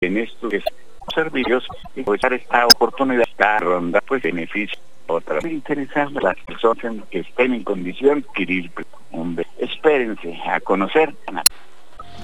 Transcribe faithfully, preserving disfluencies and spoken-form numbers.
en estos servicios y aprovechar esta oportunidad, esta ronda, pues beneficia a otras. Es interesante las personas que estén en condición de adquirir un... Espérense a conocer